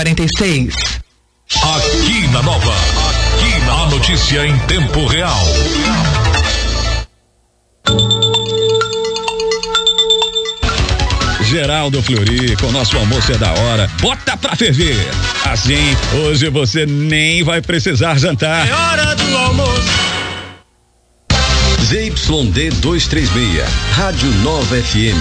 46. Aqui na Nova, a notícia em tempo real. Geraldo Fleury, com nosso almoço é da hora. Bota pra ferver. Assim, hoje você nem vai precisar jantar. É hora do almoço. ZYD 236, Rádio Nova FM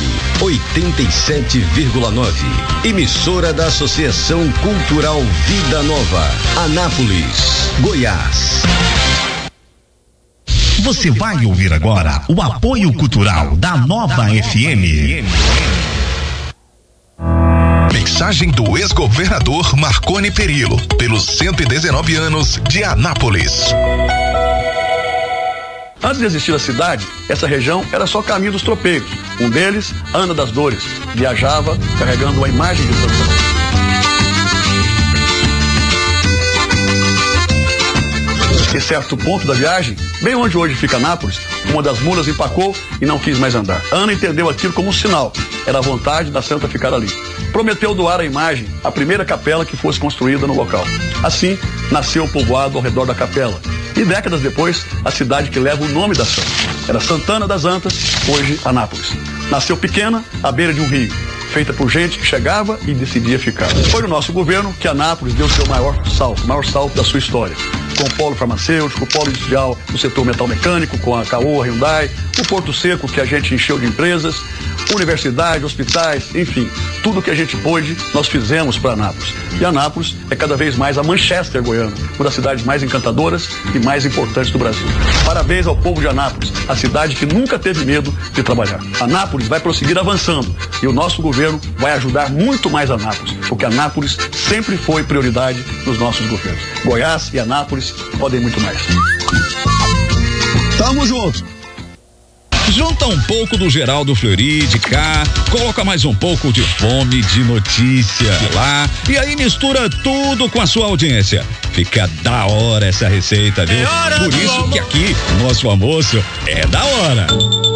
87,9. Emissora da Associação Cultural Vida Nova, Anápolis, Goiás. Você vai ouvir agora o apoio cultural da Nova FM. Mensagem do ex-governador Marconi Perillo, pelos 119 anos de Anápolis. Antes de existir a cidade, essa região era só caminho dos tropeiros. Um deles, Ana das Dores, viajava carregando a imagem de Santa Cruz. Em certo ponto da viagem, bem onde hoje fica Anápolis, uma das mulas empacou e não quis mais andar. Ana entendeu aquilo como um sinal. Era a vontade da santa ficar ali. Prometeu doar a imagem à primeira capela que fosse construída no local. Assim, nasceu o povoado ao redor da capela. E décadas depois, a cidade que leva o nome da santa. Era Santana das Antas, hoje Anápolis. Nasceu pequena, à beira de um rio, feita por gente que chegava e decidia ficar. Foi no nosso governo que Anápolis deu seu maior salto da sua história. Com o polo farmacêutico, o polo industrial do setor metal mecânico, com a Caoa, Hyundai, o Porto Seco que a gente encheu de empresas, universidade, hospitais, enfim, tudo que a gente pôde, nós fizemos para Anápolis. E Anápolis é cada vez mais a Manchester goiana, uma das cidades mais encantadoras e mais importantes do Brasil. Parabéns ao povo de Anápolis, a cidade que nunca teve medo de trabalhar. Anápolis vai prosseguir avançando e o nosso governo vai ajudar muito mais Anápolis, porque Anápolis sempre foi prioridade nos nossos governos. Goiás e Anápolis podem muito mais. Tamo junto. Junta um pouco do Geraldo Fleury de cá, coloca mais um pouco de fome de notícia de lá e aí mistura tudo com a sua audiência. Fica da hora essa receita, viu? Por isso que aqui, nosso almoço é da hora.